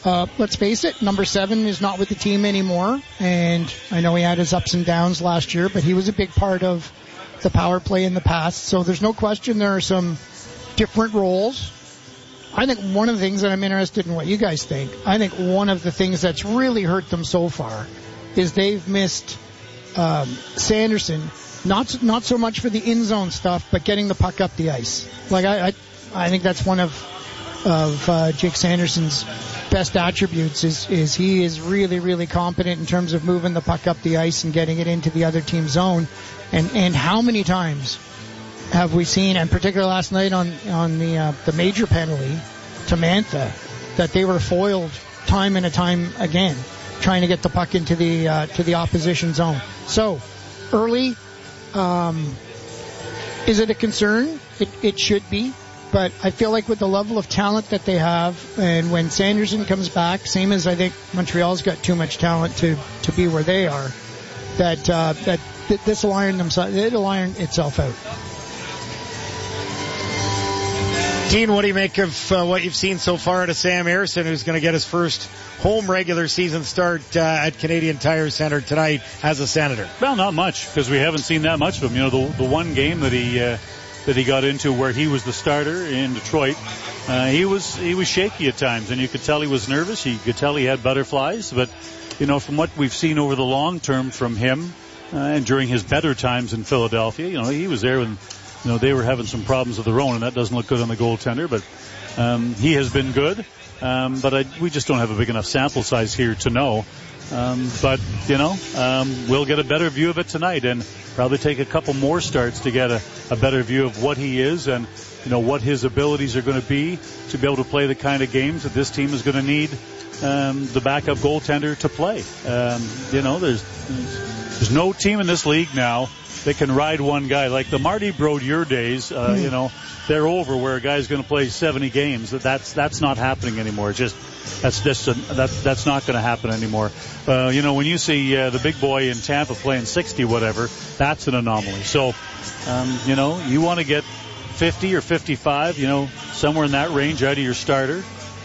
let's face it, number 7 is not with the team anymore, and I know he had his ups and downs last year, but he was a big part of the power play in the past, so there's no question there are some different roles. I think one of the things that I'm interested in what you guys think, I think one of the things that's really hurt them so far is they've missed Sanderson, not so much for the in-zone stuff, but getting the puck up the ice. Like I think that's one of Jake Sanderson's best attributes is he is really, really competent in terms of moving the puck up the ice and getting it into the other team's zone. And how many times have we seen, and particularly last night on the major penalty to Mantha, that they were foiled time and time again, trying to get the puck into the opposition zone. So early, is it a concern? It should be. But I feel like with the level of talent that they have, and when Sanderson comes back, same as I think Montreal's got too much talent to be where they are, that this will it'll iron itself out. Dean, what do you make of what you've seen so far out of Sam Ersson, who's going to get his first home regular season start at Canadian Tire Center tonight as a Senator? Well, not much, because we haven't seen that much of him. You know, the one game that he got into where he was the starter in Detroit, he was shaky at times, and you could tell he was nervous. You could tell he had butterflies. But, you know, from what we've seen over the long term from him, and during his better times in Philadelphia, you know, he was there when, you know, they were having some problems of their own, and that doesn't look good on the goaltender. But he has been good. But we just don't have a big enough sample size here to know. But, you know, we'll get a better view of it tonight, and probably take a couple more starts to get a better view of what he is and, you know, what his abilities are going to be able to play the kind of games that this team is going to need the backup goaltender to play. You know, there's no team in this league now that can ride one guy. Like the Marty Brodeur days, you know, they're over, where a guy's going to play 70 games. That's not happening anymore. That's not going to happen anymore. You know, when you see the big boy in Tampa playing 60 whatever, that's an anomaly. So, you know, you want to get 50 or 55, you know, somewhere in that range out of your starter.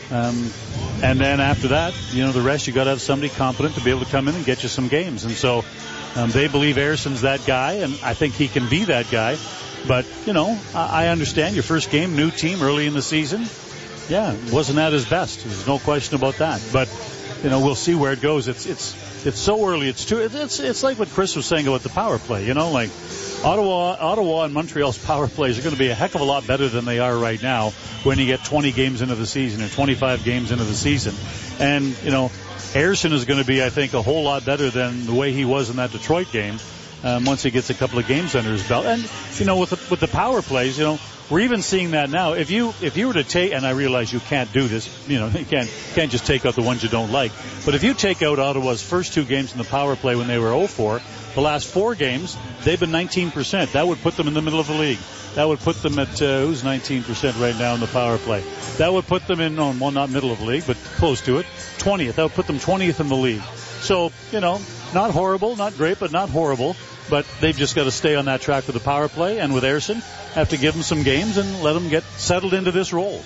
And then after that, you know, the rest, you got to have somebody competent to be able to come in and get you some games. And so they believe Ersson's that guy, and I think he can be that guy. But, you know, I understand your first game, new team early in the season. Yeah, wasn't at his best. There's no question about that. But, you know, we'll see where it goes. It's so early. It's like what Chris was saying about the power play. You know, like Ottawa and Montreal's power plays are going to be a heck of a lot better than they are right now when you get 20 games into the season or 25 games into the season. And, you know, Ersson is going to be, I think, a whole lot better than the way he was in that Detroit game once he gets a couple of games under his belt. And, you know, with the power plays, you know, we're even seeing that now. If you were to take, and I realize you can't do this, you know, you can't just take out the ones you don't like. But if you take out Ottawa's first 2 games in the power play when they were 0-4, the last 4 games, they've been 19%. That would put them in the middle of the league. That would put them at, who's 19% right now in the power play? That would put them in, well, not middle of the league, but close to it, 20th. That would put them 20th in the league. So, you know, not horrible, not great, but not horrible. But they've just got to stay on that track with the power play, and with Ersson, have to give him some games and let him get settled into this role.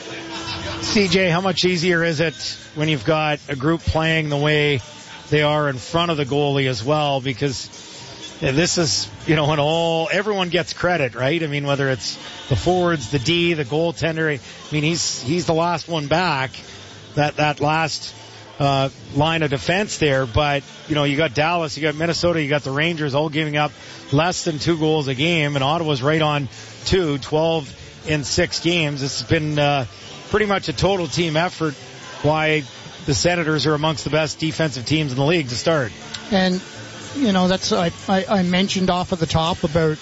CJ, how much easier is it when you've got a group playing the way they are in front of the goalie as well? Because this is, you know, when everyone gets credit, right? I mean, whether it's the forwards, the D, the goaltender. I mean, he's the last one back, that last line of defense there. But, you know, you got Dallas, you got Minnesota, you got the Rangers all giving up less than 2 goals a game, and Ottawa's right on 12 in 6 games. It's been pretty much a total team effort why the Senators are amongst the best defensive teams in the league to start. And, you know, that's I mentioned off of the top about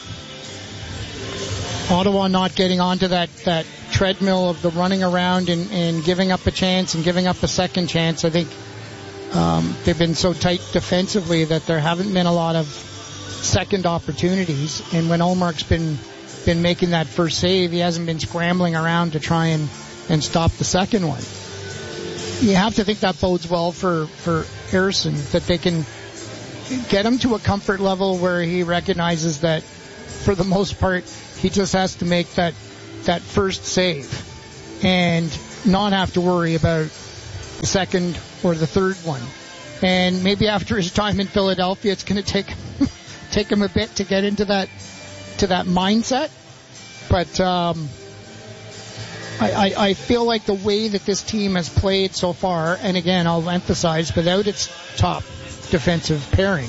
Ottawa not getting onto that treadmill of the running around and giving up a chance and giving up a second chance. I think they've been so tight defensively that there haven't been a lot of second opportunities. And when Ullmark's been making that first save, he hasn't been scrambling around to try and stop the second one. You have to think that bodes well for Ersson, that they can get him to a comfort level where he recognizes that for the most part he just has to make that first save and not have to worry about the second or the third one. And maybe after his time in Philadelphia, it's going to take him a bit to get into that mindset. But I feel like the way that this team has played so far, and again, I'll emphasize, without its top defensive pairing,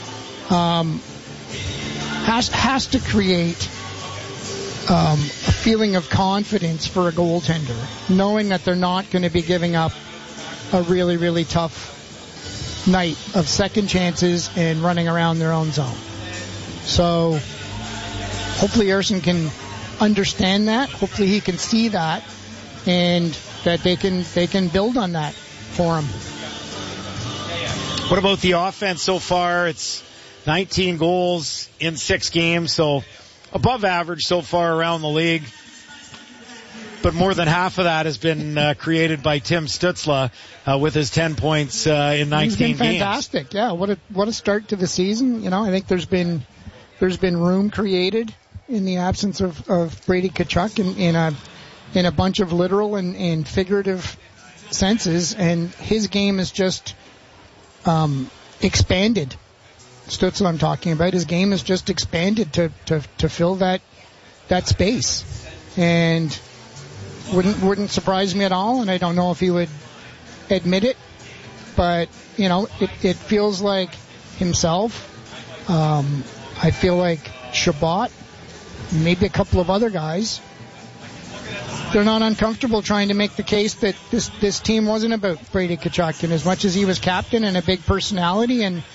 has to create a feeling of confidence for a goaltender, knowing that they're not going to be giving up a really, really tough night of second chances and running around their own zone. So hopefully Ersson can understand that. Hopefully he can see that, and that they can build on that for him. What about the offense so far? It's 19 goals in 6 games, so above average so far around the league. But more than half of that has been created by Tim Stützle with his 10 points in 19 games. He's been fantastic. Games. Yeah, what a start to the season. You know, I think there's been room created in the absence of Brady Tkachuk in a bunch of literal and figurative senses, and his game is just expanded. Stützle I'm talking about. His game is just expanded to fill that space, and wouldn't surprise me at all. And I don't know if he would admit it, but you know, it feels like himself. I feel like Chabot, maybe a couple of other guys, they're not uncomfortable trying to make the case that this team wasn't about Brady Tkachuk, and as much as he was captain and a big personality and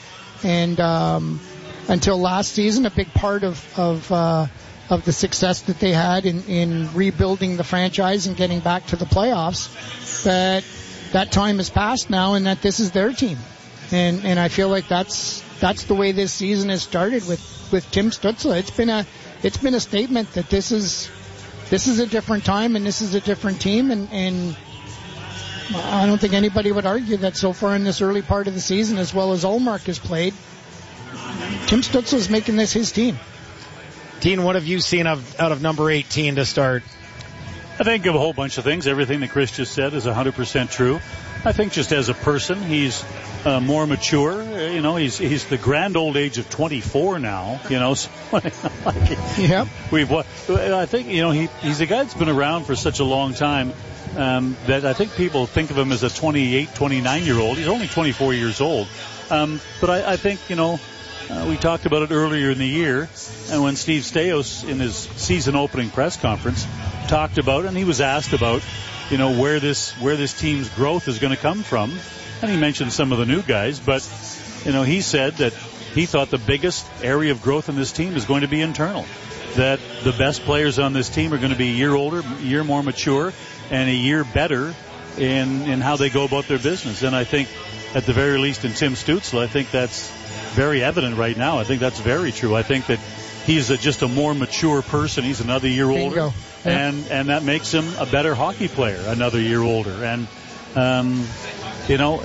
until last season a big part of the success that they had in rebuilding the franchise and getting back to the playoffs, that time has passed now, and that this is their team, and I feel like that's the way this season has started with Tim Stützle. It's been a statement that this is a different time and this is a different team, and I don't think anybody would argue that so far in this early part of the season, as well as Ullmark has played, Tim Stützle is making this his team. Dean, what have you seen out of number 18 to start? I think of a whole bunch of things. Everything that Chris just said is 100% true. I think just as a person, he's more mature. You know, he's the grand old age of 24 now. You know, so, yep. I think, you know, he's a guy that's been around for such a long time that I think people think of him as a 28, 29-year-old. He's only 24 years old. But I think, you know, we talked about it earlier in the year, and when Steve Staios in his season opening press conference talked about, and he was asked about, you know, where this team's growth is going to come from, and he mentioned some of the new guys, but you know, he said that he thought the biggest area of growth in this team is going to be internal, that the best players on this team are going to be a year older, a year more mature, and a year better in how they go about their business. And I think at the very least in Tim Stützle, I think that's very evident right now. I think that's very true. I think that he's just a more mature person. He's another year older, and that makes him a better hockey player, another year older. And you know,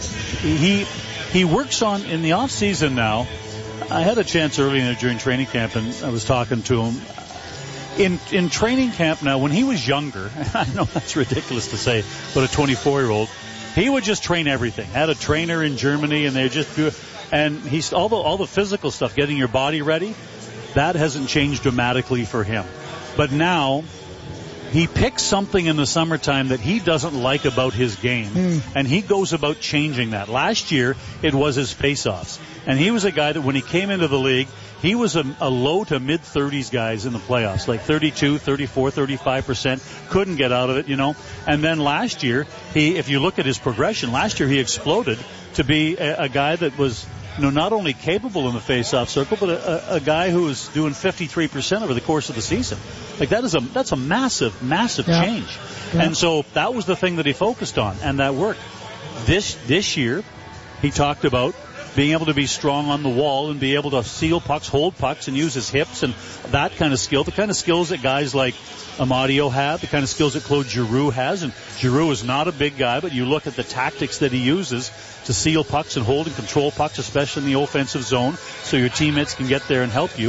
he works on in the off season now. I had a chance earlier during training camp, and I was talking to him. In training camp now, when he was younger, I know that's ridiculous to say, but a 24-year-old, he would just train everything. Had a trainer in Germany, and they just do it. And he's all the physical stuff, getting your body ready, that hasn't changed dramatically for him. But now he picks something in the summertime that he doesn't like about his game, and he goes about changing that. Last year, it was his face-offs. And he was a guy that when he came into the league, he was a low to mid-30s guys in the playoffs, like 32, 34, 35%, couldn't get out of it, you know. And then last year, if you look at his progression, last year he exploded to be a guy that was, you know, not only capable in the face-off circle, but a guy who was doing 53% over the course of the season. Like that's a massive change. Yeah. And so that was the thing that he focused on, and that worked. This year, he talked about being able to be strong on the wall and be able to seal pucks, hold pucks, and use his hips and that kind of skill, the kind of skills that guys like Amadio have, the kind of skills that Claude Giroux has. And Giroux is not a big guy, but you look at the tactics that he uses to seal pucks and hold and control pucks, especially in the offensive zone, so your teammates can get there and help you.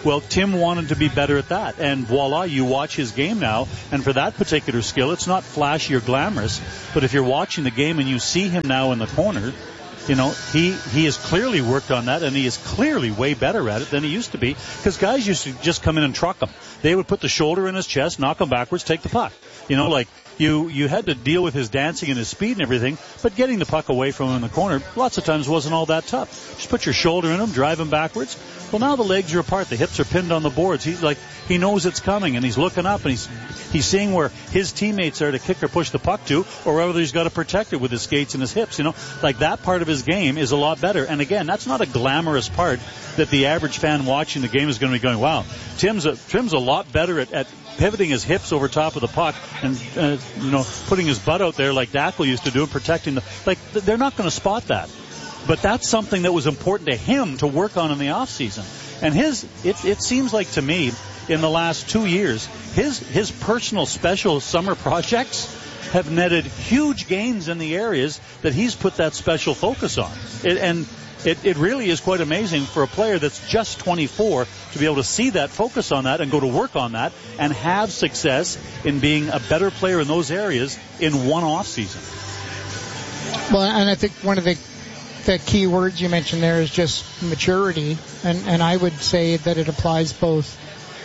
Well, Tim wanted to be better at that, and voila, you watch his game now, and for that particular skill, it's not flashy or glamorous, but if you're watching the game and you see him now in the corner, you know, he has clearly worked on that, and he is clearly way better at it than he used to be, because guys used to just come in and truck him. They would put the shoulder in his chest, knock him backwards, take the puck. You know, like, you had to deal with his dancing and his speed and everything, but getting the puck away from him in the corner lots of times wasn't all that tough. Just put your shoulder in him, drive him backwards. Well, now the legs are apart, the hips are pinned on the boards. He knows it's coming, and he's looking up, and he's seeing where his teammates are to kick or push the puck to, or whether he's got to protect it with his skates and his hips. You know, like, that part of his game is a lot better. And again, that's not a glamorous part that the average fan watching the game is going to be going, wow, Tim's a lot better at pivoting his hips over top of the puck and putting his butt out there like Dackle used to do and protecting they're not going to spot that. But that's something that was important to him to work on in the off season. And it seems like to me in the last 2 years, his personal special summer projects have netted huge gains in the areas that he's put that special focus on. It really is quite amazing for a player that's just 24 to be able to see that, focus on that, and go to work on that, and have success in being a better player in those areas in one off season. Well, and I think one of the key words you mentioned there is just maturity, and I would say that it applies both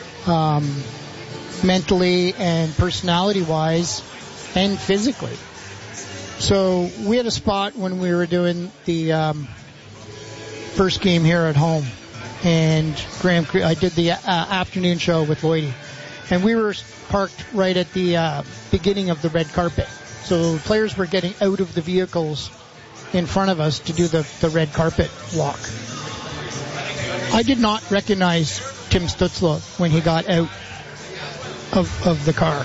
mentally and personality-wise and physically. So we had a spot when we were doing the first game here at home, and I did the afternoon show with Lloydie, and we were parked right at the beginning of the red carpet. So players were getting out of the vehicles in front of us to do the red carpet walk. I did not recognize Tim Stützle when he got out of the car.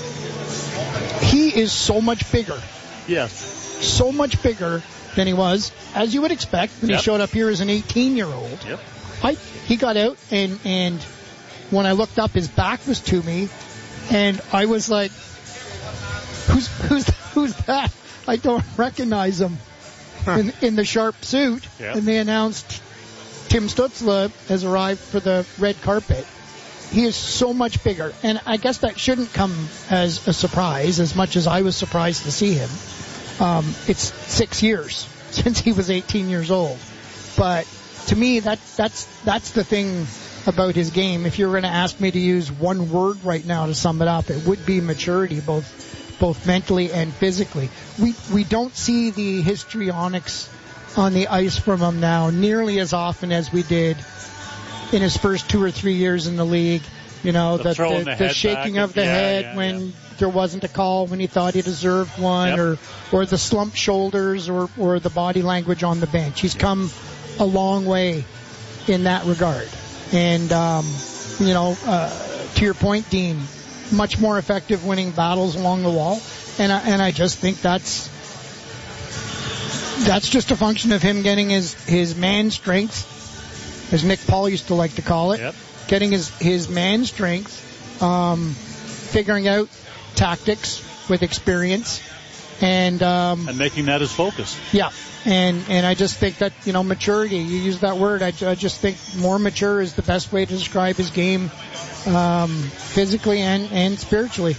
He is so much bigger. Yes. So much bigger than he was, as you would expect, when he showed up here as an 18-year-old. Yep. He got out, and when I looked up, his back was to me, and I was like, who's that? I don't recognize him in the sharp suit. Yep. And they announced Tim Stützle has arrived for the red carpet. He is so much bigger, and I guess that shouldn't come as a surprise, as much as I was surprised to see him. It's 6 years since he was 18 years old. But to me, that's the thing about his game. If you were going to ask me to use one word right now to sum it up, it would be maturity, both mentally and physically. We don't see the histrionics on the ice from him now nearly as often as we did in his first 2 or 3 years in the league. You know, the shaking of the head when there wasn't a call, when he thought he deserved one, or the slumped shoulders, or the body language on the bench. He's come a long way in that regard. And, to your point, Dean, much more effective winning battles along the wall. And I just think that's just a function of him getting his man strength, as Nick Paul used to like to call it, getting his man strength, figuring out tactics with experience, and making that his focus. Yeah, and I just think that, maturity, you use that word, I just think more mature is the best way to describe his game, physically and spiritually.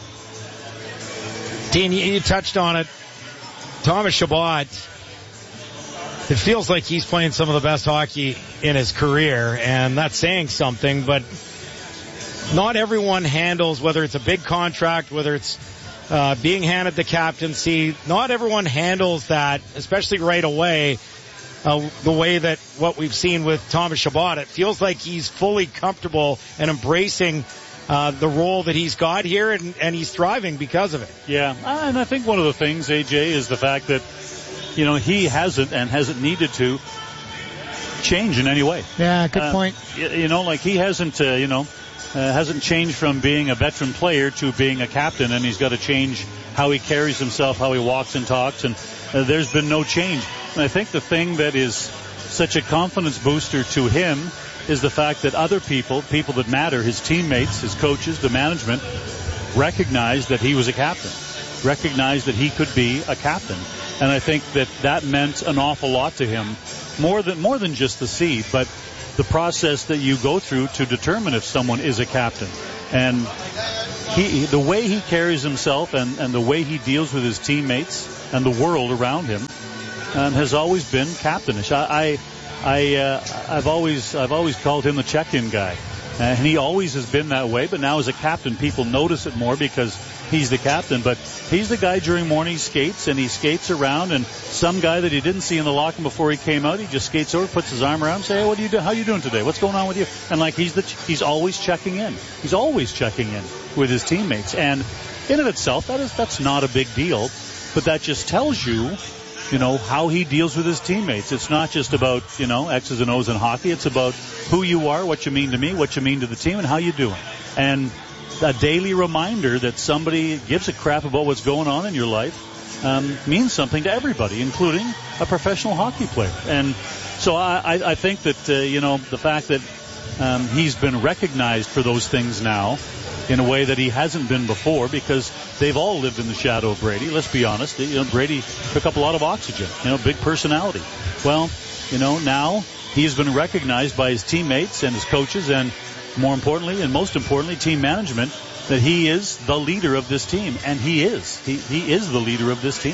Dean, you touched on it. Thomas Chabot, it feels like he's playing some of the best hockey in his career, and that's saying something, but not everyone handles, whether it's a big contract, whether it's being handed the captaincy, not everyone handles that, especially right away, the way that what we've seen with Thomas Chabot. It feels like he's fully comfortable and embracing the role that he's got here, and he's thriving because of it. Yeah, and I think one of the things, AJ, is the fact that, he hasn't needed to change in any way. Yeah, good point. He hasn't changed from being a veteran player to being a captain, and he's got to change how he carries himself, how he walks and talks, and there's been no change. And I think the thing that is such a confidence booster to him is the fact that other people that matter, his teammates, his coaches, the management, recognized that he was a captain, recognized that he could be a captain. And I think that meant an awful lot to him, more than just the C, but the process that you go through to determine if someone is a captain. And the way he carries himself and the way he deals with his teammates and the world around him has always been captainish. I've always called him the check-in guy. And he always has been that way, but now as a captain, people notice it more because he's the captain. But he's the guy during morning skates, and he skates around, and some guy that he didn't see in the locker room before he came out, he just skates over, puts his arm around him, say, hey, what are you doing? How you doing today? What's going on with you? And like he's always checking in. He's always checking in with his teammates. And in of itself, that's not a big deal, but that just tells you, how he deals with his teammates. It's not just about, X's and O's in hockey. It's about who you are, what you mean to me, what you mean to the team, and how you doing. And a daily reminder that somebody gives a crap about what's going on in your life means something to everybody, including a professional hockey player. And so I think that, the fact that he's been recognized for those things now in a way that he hasn't been before, because they've all lived in the shadow of Brady. Let's be honest. Brady took up a lot of oxygen, big personality. Well, now he's been recognized by his teammates and his coaches, and most importantly, team management, that he is the leader of this team. And he is. He is the leader of this team.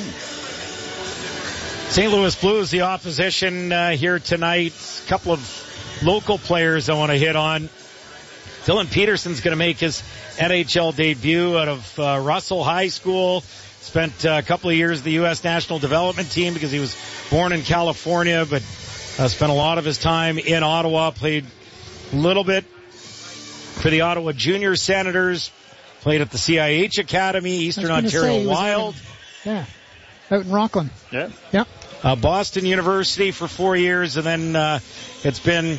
St. Louis Blues, the opposition here tonight. A couple of local players I want to hit on. Dylan Peterson's going to make his NHL debut out of Russell High School. Spent a couple of years with the U.S. National Development Team because he was born in California, but spent a lot of his time in Ottawa. Played a little bit for the Ottawa Junior Senators. Played at the CIH Academy, Eastern Ontario Wild. Out in Rockland. Yeah. Boston University for 4 years, and then it's been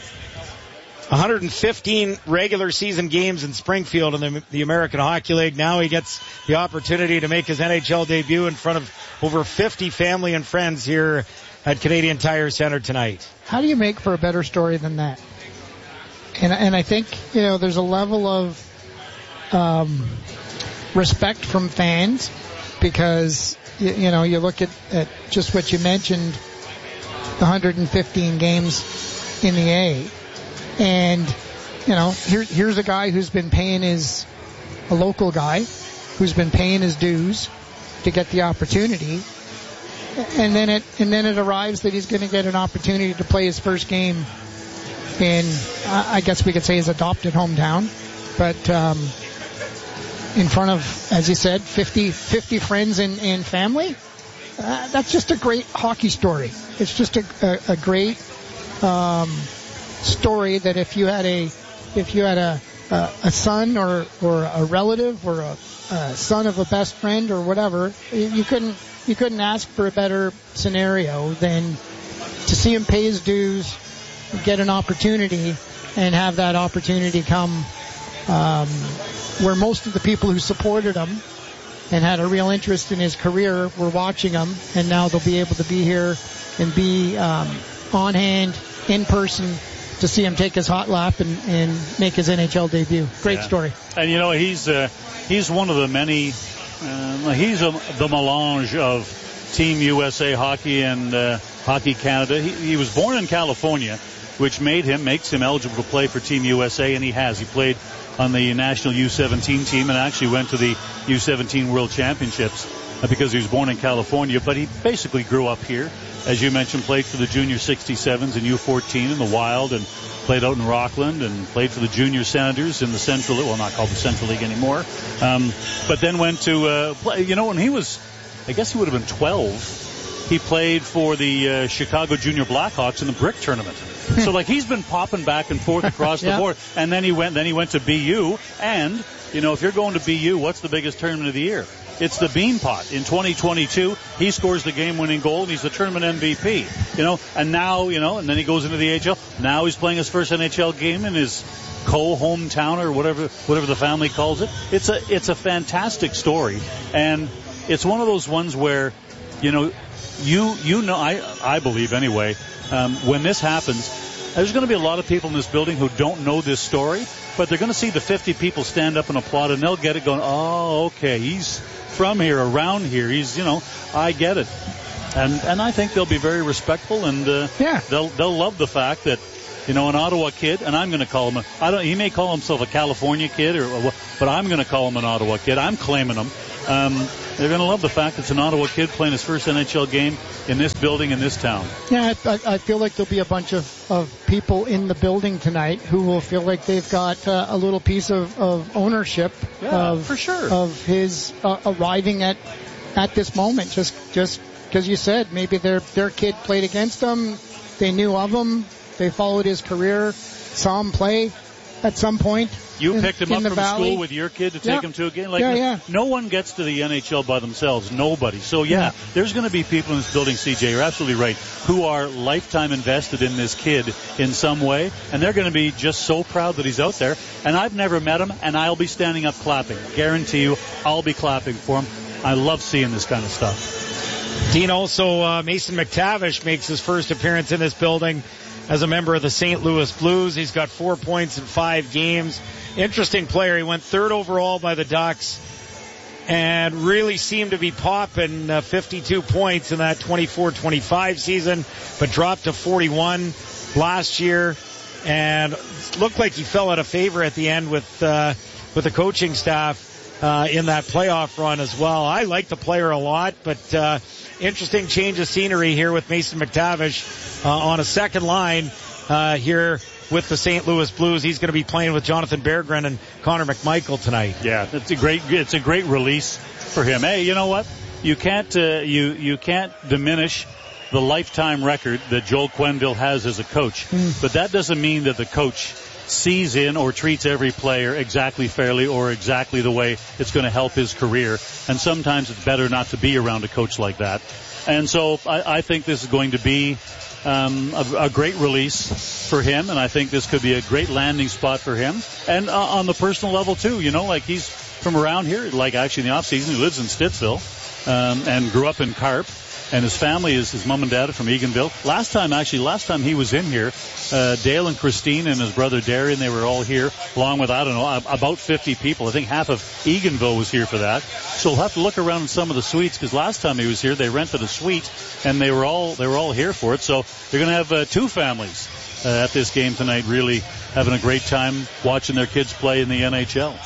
115 regular season games in Springfield in the American Hockey League. Now he gets the opportunity to make his NHL debut in front of over 50 family and friends here at Canadian Tire Center tonight. How do you make for a better story than that? And I think, there's a level of respect from fans, because, you look at just what you mentioned, the 115 games in the A. And, here's a guy who's been paying a local guy who's been paying his dues to get the opportunity. And then it arrives that he's going to get an opportunity to play his first game in, I guess we could say, his adopted hometown. But, in front of, as you said, 50 friends and family. That's just a great hockey story. It's just a great, story that if you had a son or a relative or a son of a best friend or whatever, you couldn't ask for a better scenario than to see him pay his dues, get an opportunity, and have that opportunity come where most of the people who supported him and had a real interest in his career were watching him, and now they'll be able to be here and be on hand in person to see him take his hot lap and make his NHL debut. Great story. And he's one of the many. He's the melange of Team USA hockey and Hockey Canada. He was born in California, which makes him eligible to play for Team USA, and he has. He played on the national U17 team and actually went to the U17 World Championships because he was born in California. But he basically grew up here. As you mentioned, played for the Junior 67s and U14 in the Wild, and played out in Rockland, and played for the Junior Senators in the Central, not called the Central League anymore. But then went to play. When he was, I guess he would have been 12. He played for the Chicago Junior Blackhawks in the Brick Tournament. So he's been popping back and forth across the board. And then he went to BU. And if you're going to BU, what's the biggest tournament of the year? It's the Beanpot. In 2022, he scores the game-winning goal, and he's the tournament MVP. And now, and then he goes into the AHL. Now he's playing his first NHL game in his co-hometown or whatever the family calls it. It's a fantastic story, and it's one of those ones where, I believe anyway, when this happens, there's going to be a lot of people in this building who don't know this story, but they're going to see the 50 people stand up and applaud, and they'll get it going, oh, okay, he's from here, around here. He's, I get it. And I think they'll be very respectful, and they'll love the fact that an Ottawa kid, and I'm going to call him he may call himself a California kid, but I'm going to call him an Ottawa kid. I'm claiming him. They're going to love the fact it's an Ottawa kid playing his first NHL game in this building in this town. Yeah, I feel like there'll be a bunch of people in the building tonight who will feel like they've got a little piece of ownership for sure of his arriving at this moment. Just because you said maybe their kid played against them, they knew of him, they followed his career, saw him play at some point. You picked him up from school with your kid to take him to a game? No one gets to the NHL by themselves. Nobody. So, there's going to be people in this building, CJ, you're absolutely right, who are lifetime invested in this kid in some way, and they're going to be just so proud that he's out there. And I've never met him, and I'll be standing up clapping. Guarantee you, I'll be clapping for him. I love seeing this kind of stuff. Dean, also Mason McTavish makes his first appearance in this building as a member of the St. Louis Blues. He's got 4 points in 5 games. Interesting player. He went 3rd overall by the Ducks and really seemed to be popping 52 points in that 24-25 season, but dropped to 41 last year and looked like he fell out of favor at the end with the coaching staff in that playoff run as well. I like the player a lot, but interesting change of scenery here with Mason McTavish on a second line here with the St. Louis Blues. He's going to be playing with Jonathan Berggren and Connor McMichael tonight. Yeah, it's a great release for him. Hey, you know what? You can't you can't diminish the lifetime record that Joel Quenneville has as a coach, but that doesn't mean that the coach sees in or treats every player exactly fairly or exactly the way it's going to help his career. And sometimes it's better not to be around a coach like that. And so I think this is going to be a great release for him, and I think this could be a great landing spot for him. And on the personal level too, like he's from around here, like actually in the off season he lives in Stittsville and grew up in Carp. And his family is his mom and dad are from Eganville. Last time he was in here, Dale and Christine and his brother Darian, they were all here, along with, about 50 people. I think half of Eganville was here for that. So we'll have to look around in some of the suites, because last time he was here, they rented a suite, and they were all here for it. So they're going to have 2 families at this game tonight, really having a great time watching their kids play in the NHL.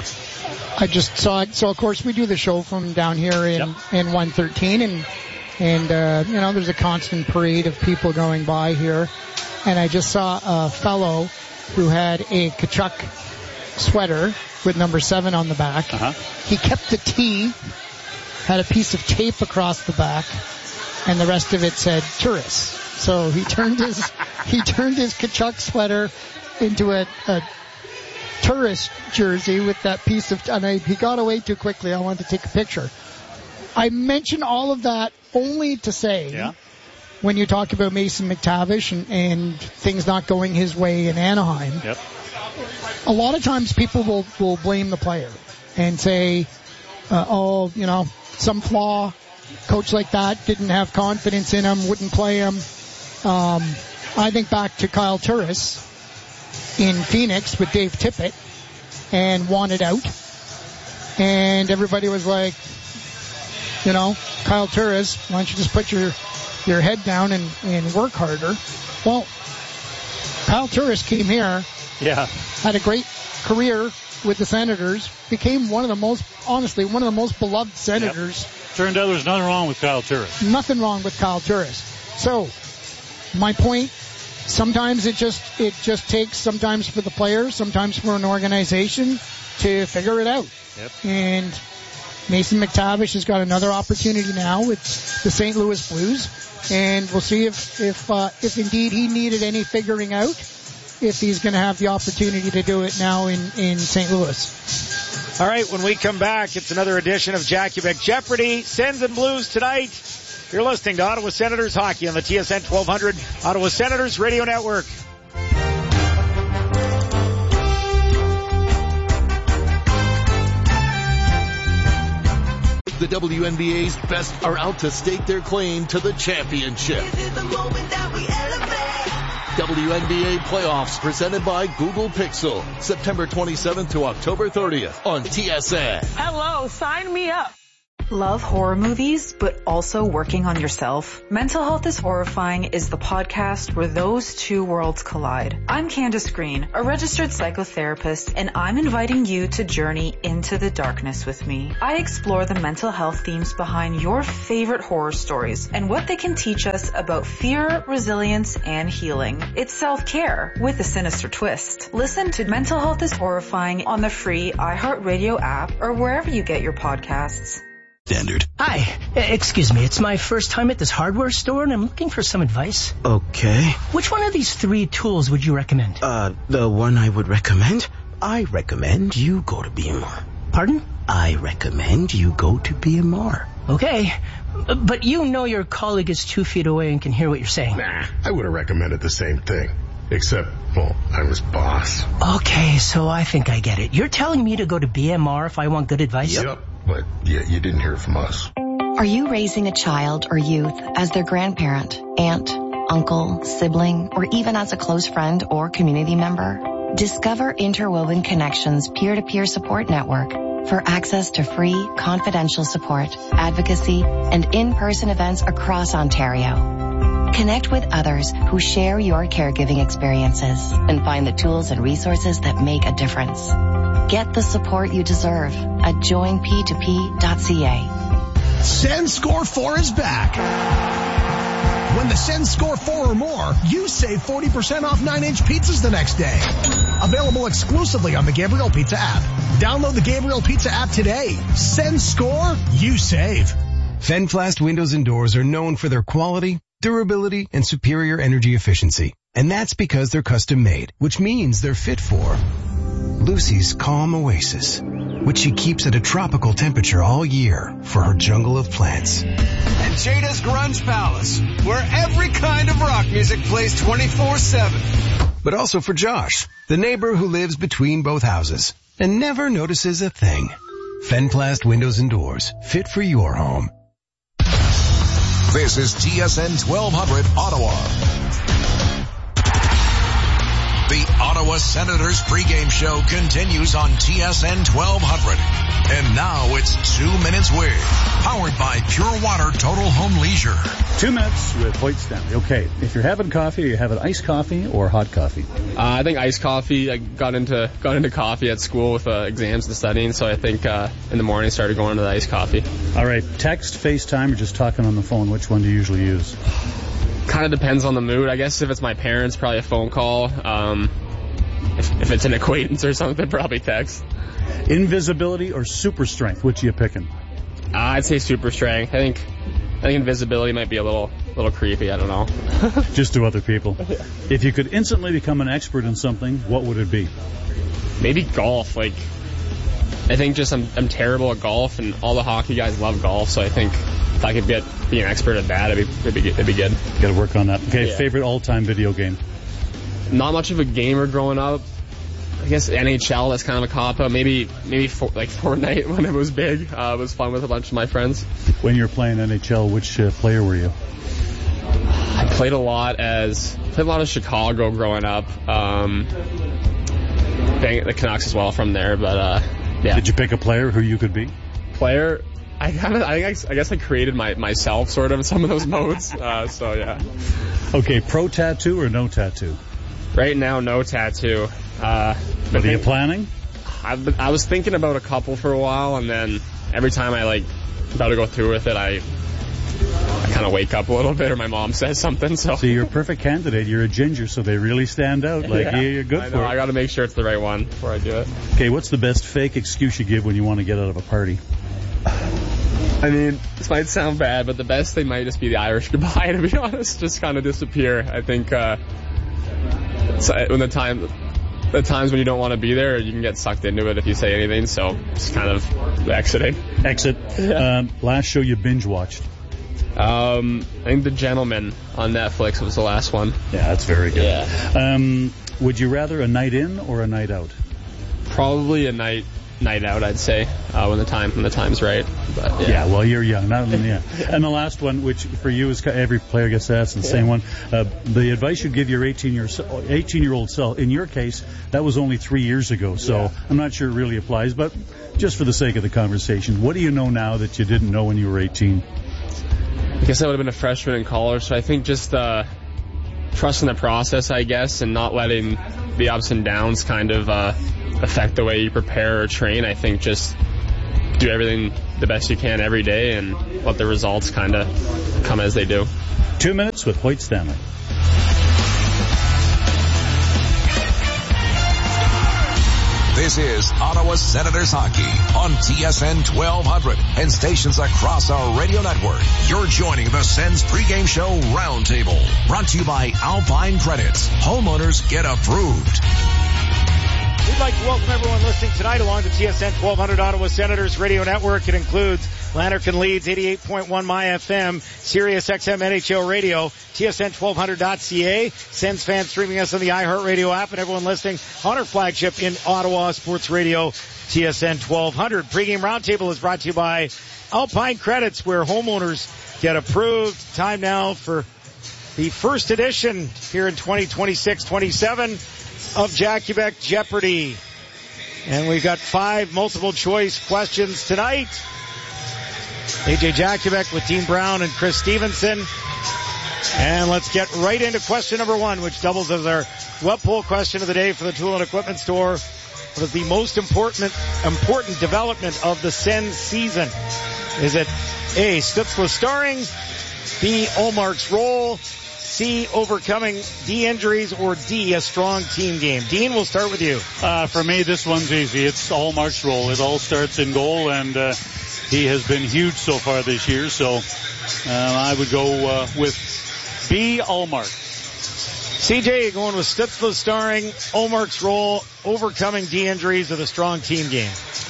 I just saw it. So, of course, we do the show from down here in 113, and there's a constant parade of people going by here. And I just saw a fellow who had a Tkachuk sweater with number 7 on the back. He kept the T, had a piece of tape across the back, and the rest of it said tourist. So he turned his Tkachuk sweater into a tourist jersey with that piece of, and he got away too quickly. I wanted to take a picture. I mention all of that only to say, when you talk about Mason McTavish and things not going his way in Anaheim, a lot of times people will blame the player and say, some flaw, coach like that didn't have confidence in him, wouldn't play him. I think back to Kyle Turris in Phoenix with Dave Tippett and wanted out, and everybody was like, Kyle Turris, why don't you just put your head down and work harder? Well, Kyle Turris came here, had a great career with the Senators, became one of the most beloved Senators. Turned out there's nothing wrong with Kyle Turris. Nothing wrong with Kyle Turris. So, my point, sometimes it just takes sometimes for the players, sometimes for an organization to figure it out. And Mason McTavish has got another opportunity now with the St. Louis Blues, and we'll see if indeed he needed any figuring out, if he's going to have the opportunity to do it now in St. Louis. All right, when we come back, it's another edition of Jackie Beck Jeopardy. Sens and Blues tonight. You're listening to Ottawa Senators Hockey on the TSN 1200 Ottawa Senators Radio Network. The WNBA's best are out to stake their claim to the championship. WNBA playoffs presented by Google Pixel. September 27th to October 30th on TSN. Hello, sign me up. Love horror movies, but also working on yourself? Mental Health is Horrifying is the podcast where those two worlds collide. I'm Candace Green, a registered psychotherapist, and I'm inviting you to journey into the darkness with me. I explore the mental health themes behind your favorite horror stories and what they can teach us about fear, resilience, and healing. It's self-care with a sinister twist. Listen to Mental Health is Horrifying on the free iHeartRadio app or wherever you get your podcasts. Standard. Hi, excuse me, it's my first time at this hardware store and I'm looking for some advice. Okay. Which one of these 3 tools would you recommend? The one I would recommend? I recommend you go to BMR. Pardon? I recommend you go to BMR. Okay, but you know your colleague is 2 feet away and can hear what you're saying. Nah, I would have recommended the same thing. Except, well, I'm his boss. Okay, so I think I get it. You're telling me to go to BMR if I want good advice? Yep. But yeah, you didn't hear it from us. Are you raising a child or youth as their grandparent, aunt, uncle, sibling, or even as a close friend or community member? Discover Interwoven Connections peer-to-peer support network for access to free, confidential support, advocacy, and in-person events across Ontario. Connect with others who share your caregiving experiences and find the tools and resources that make a difference. Get the support you deserve at joinp2p.ca. Send Score 4 is back. When the Send Score 4 or more, you save 40% off 9-inch pizzas the next day. Available exclusively on the Gabriel Pizza app. Download the Gabriel Pizza app today. Send Score, you save. Fenflast windows and doors are known for their quality, durability, and superior energy efficiency. And that's because they're custom made, which means they're fit for Lucy's calm oasis, which she keeps at a tropical temperature all year for her jungle of plants. And Jada's Grunge Palace, where every kind of rock music plays 24/7. But also for Josh, the neighbor who lives between both houses and never notices a thing. Fenplast windows and doors, fit for your home. This is TSN 1200 Ottawa. The Ottawa Senators pregame show continues on TSN 1200. And now it's 2 Minutes With, powered by Pure Water Total Home Leisure. 2 minutes with Hoyt Stanley. Okay, if you're having coffee, are you having iced coffee or hot coffee? I think iced coffee. I got into coffee at school with exams and studying, so I think in the morning started going to the iced coffee. All right, text, FaceTime, or just talking on the phone, which one do you usually use? Kind of depends on the mood. I guess if it's my parents, probably a phone call. If it's an acquaintance or something, probably text. Invisibility or super strength, which are you picking? I'd say super strength. I think invisibility might be a little creepy. I don't know. Just to other people. If you could instantly become an expert in something, what would it be? Maybe golf. I think just I'm terrible at golf, and all the hockey guys love golf. So I think if I could be an expert at that, it'd be good. Got to work on that. Okay, yeah. Favorite all-time video game? Not much of a gamer growing up. I guess NHL, that's kind of a cop-out. Maybe Fortnite when it was big. It was fun with a bunch of my friends. When you were playing NHL, which player were you? I played a lot of Chicago growing up. The Canucks as well from there, but yeah. Did you pick a player who you could be? Player? I guess I created myself sort of in some of those modes. So yeah. Okay, pro tattoo or no tattoo? Right now, no tattoo. Are you planning? I was thinking about a couple for a while, and then every time I about to go through with it, I kind of wake up a little bit, or my mom says something. So you're a perfect candidate. You're a ginger, so they really stand out. You're good for it. I got to make sure it's the right one before I do it. Okay, what's the best fake excuse you give when you want to get out of a party? I mean, this might sound bad, but the best thing might just be the Irish goodbye, to be honest. Just kind of disappear. I think when the times when you don't want to be there, you can get sucked into it if you say anything, so just kind of exiting. Exit. Yeah. Last show you binge watched? I think The Gentleman on Netflix was the last one. Yeah, that's very good. Yeah. Would you rather a night in or a night out? Probably a night night out, I'd say, when the time's right. But yeah, well, you're young. Yeah. And the last one, which for you is every player gets asked the same one. The advice you give your 18-year-old self. In your case, that was only 3 years ago, so I'm not sure it really applies. But just for the sake of the conversation, what do you know now that you didn't know when you were 18? I guess I would have been a freshman in college, so I think just trusting the process, I guess, and not letting the ups and downs kind of affect the way you prepare or train. I think just do everything the best you can every day and let the results kind of come as they do. 2 minutes with Hoyt Stanley. This is Ottawa Senators hockey on TSN 1200 and stations across our radio network. You're joining the Sens pregame show roundtable, brought to you by Alpine Credits. Homeowners get approved. We'd like to welcome everyone listening tonight along the TSN 1200 Ottawa Senators radio network. It includes Lanark and Leeds 88.1 My FM, Sirius XM NHL Radio, TSN1200.ca, Sens fans streaming us on the iHeartRadio app, and everyone listening on our flagship in Ottawa Sports Radio, TSN 1200. Pre-game roundtable is brought to you by Alpine Credits, where homeowners get approved. Time now for the first edition here in 2026-27 of Jack Quebec Jeopardy. And we've got 5 multiple choice questions tonight. AJ Jakubec with Dean Brown and Chris Stevenson. And let's get right into question number 1, which doubles as our web poll question of the day for the Tool and Equipment Store. What is the most important development of the Sens season? Is it A, Stützle starring, B, Ullmark's role, C, overcoming D injuries, or D, a strong team game? Dean, we'll start with you. For me, this one's easy. It's Ullmark's role. It all starts in goal, and he has been huge so far this year, so I would go with B, Ullmark. CJ, going with Stützle starring, Ullmark's role, overcoming D injuries, or the strong team game?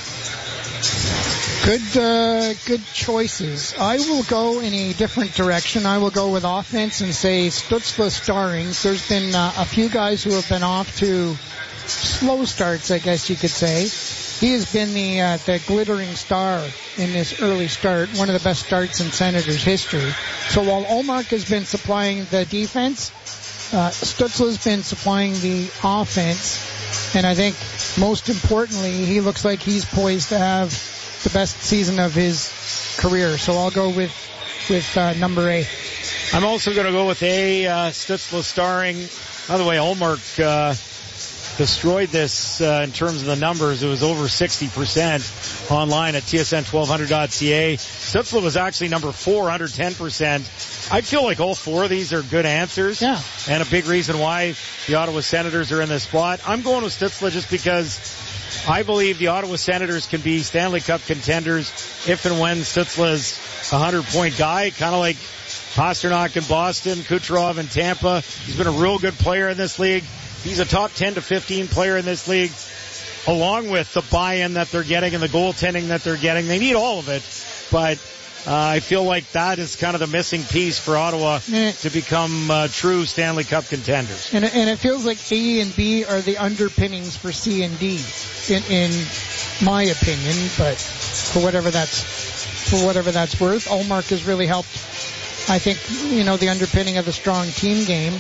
Good choices. I will go in a different direction. I will go with offense and say Stützle starring. There's been a few guys who have been off to slow starts, I guess you could say. He has been the glittering star in this early start, one of the best starts in Senators history. So while Ullmark has been supplying the defense, Stützle has been supplying the offense. And I think most importantly, he looks like he's poised to have the best season of his career. So I'll go with number A. I'm also going to go with A, Stützle starring. By the way, Ullmark destroyed this in terms of the numbers. It was over 60% online at TSN1200.ca. Stützle was actually number 4, under 10%. I feel like all 4 of these are good answers. Yeah. And a big reason why the Ottawa Senators are in this spot. I'm going with Stützle just because I believe the Ottawa Senators can be Stanley Cup contenders if and when Stützle's a 100-point guy, kind of like Pasternak in Boston, Kucherov in Tampa. He's been a real good player in this league. He's a top 10 to 15 player in this league, along with the buy-in that they're getting and the goaltending that they're getting. They need all of it, but I feel like that is kind of the missing piece for Ottawa to become true Stanley Cup contenders. And it feels like A and B are the underpinnings for C and D, in my opinion. But for whatever that's worth, Ullmark has really helped. I think the underpinning of the strong team game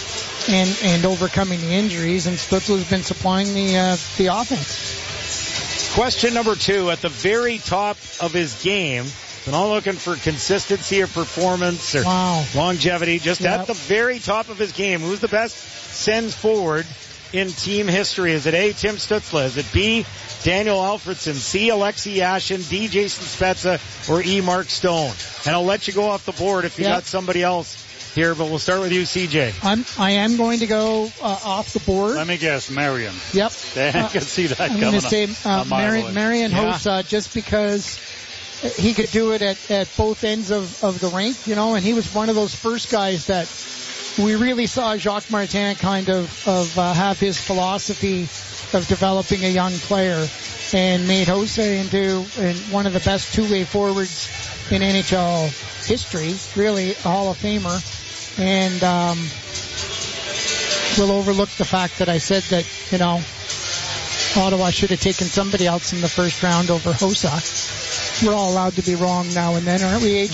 and overcoming the injuries, and Stützle's been supplying the offense. Question number 2, at the very top of his game. We're not looking for consistency or performance or longevity. Just at the very top of his game. Who's the best Sens forward in team history? Is it A, Tim Stützle? Is it B, Daniel Alfredsson? C, Alexei Yashin? D, Jason Spezza? Or E, Mark Stone? And I'll let you go off the board if you got somebody else here, but we'll start with you, CJ. I am going to go off the board. Let me guess, Marian. Yep. I can see that coming. I'm going to say Marian Hossa, just because he could do it at both ends of the rink, and he was one of those first guys that we really saw Jacques Martin kind of have his philosophy of developing a young player, and made Hossa into one of the best two-way forwards in NHL history, really a Hall of Famer. And we'll overlook the fact that I said that, Ottawa should have taken somebody else in the first round over Hossa. We're all allowed to be wrong now and then, aren't we,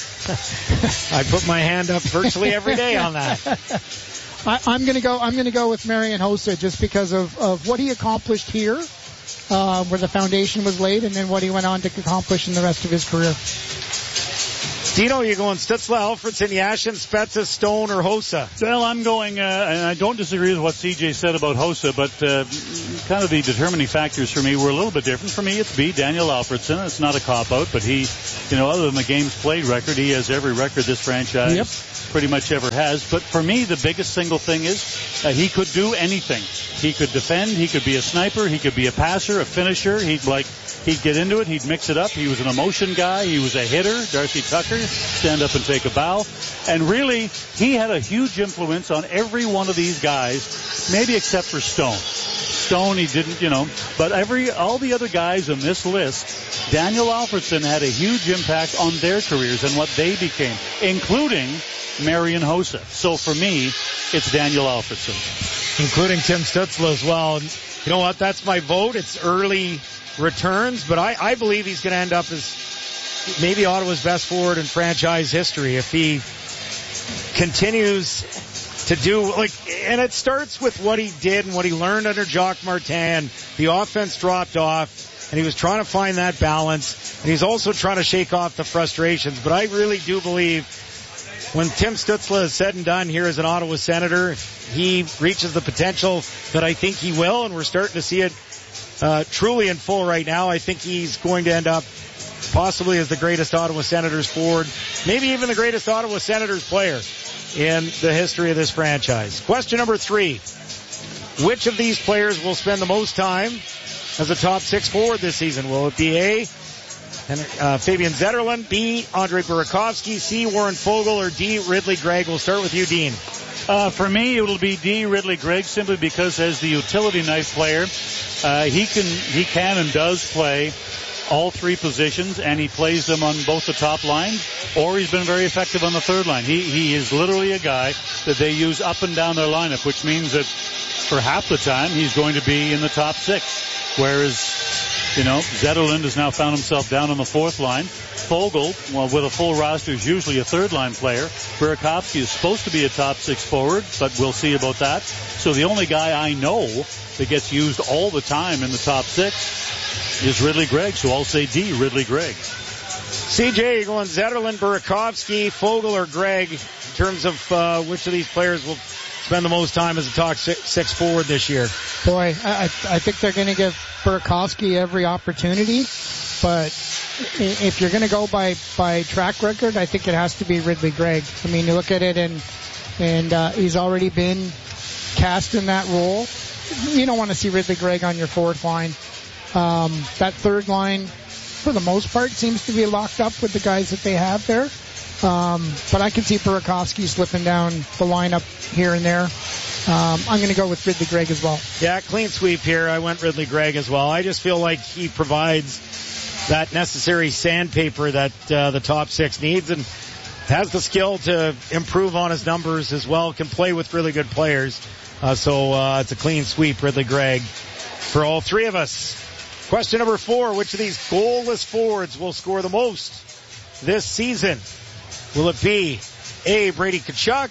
AJ? I put my hand up virtually every day on that. I'm going to go with Marian Hossa just because of what he accomplished here, where the foundation was laid, and then what he went on to accomplish in the rest of his career. Dino, you going Stützle, Alfredsson, Yashin, Spezza, Stone, or Hossa? Well, I'm going, and I don't disagree with what CJ said about Hossa, but kind of the determining factors for me were a little bit different. For me, it's B, Daniel Alfredsson. It's not a cop-out, but he, other than the games played record, he has every record this franchise pretty much ever has. But for me, the biggest single thing is he could do anything. He could defend, he could be a sniper, he could be a passer, a finisher. He'd get into it, he'd mix it up. He was an emotion guy, he was a hitter. Darcy Tucker, stand up and take a bow. And really, he had a huge influence on every one of these guys, maybe except for Stone. Stone, he didn't, but all the other guys on this list, Daniel Alfredsson had a huge impact on their careers and what they became, including Marian Hossa. So for me, it's Daniel Alfredsson. Including Tim Stützle as well. And you know what? That's my vote. It's early returns, but I believe he's going to end up as maybe Ottawa's best forward in franchise history if he continues to do, and it starts with what he did and what he learned under Jacques Martin. The offense dropped off, and he was trying to find that balance, and he's also trying to shake off the frustrations. But I really do believe when Tim Stützle is said and done here as an Ottawa Senator, he reaches the potential that I think he will, and we're starting to see it truly in full right now. I think he's going to end up possibly as the greatest Ottawa Senators forward, maybe even the greatest Ottawa Senators player in the history of this franchise. Question number 3. Which of these players will spend the most time as a top 6 forward this season? Will it be A, Fabian Zetterlund, B, Andre Burakovsky, C, Warren Foegele, or D, Ridly Greig? We'll start with you, Dean. For me, it'll be D, Ridly Greig, simply because as the utility knife player, he can and does play all 3 positions, and he plays them on both the top line, or he's been very effective on the third line. He is literally a guy that they use up and down their lineup, which means that for half the time he's going to be in the top 6, whereas Zetterlund has now found himself down on the 4th line. Foegele, well, with a full roster, is usually a 3rd line player. Burakovsky is supposed to be a top 6 forward, but we'll see about that. So the only guy I know that gets used all the time in the top 6 is Ridly Greig. So I'll say D, Ridly Greig. CJ, you're going Zetterlund, Burakovsky, Foegele, or Greig in terms of which of these players will spend the most time as a top 6 forward this year? Boy, I think they're going to give Burakovsky every opportunity, but if you're going to go by track record, I think it has to be Ridly Greig. I mean, you look at it and he's already been cast in that role. You don't want to see Ridly Greig on your 4th line. That 3rd line, for the most part, seems to be locked up with the guys that they have there. But I can see Burakovsky slipping down the lineup here and there. I'm going to go with Ridly Greig as well. Yeah, clean sweep here. I went Ridly Greig as well. I just feel like he provides that necessary sandpaper that the top 6 needs, and has the skill to improve on his numbers as well, can play with really good players. So it's a clean sweep, Ridly Greig, for all 3 of us. Question number 4, which of these goalless forwards will score the most this season? Will it be A, Brady Tkachuk,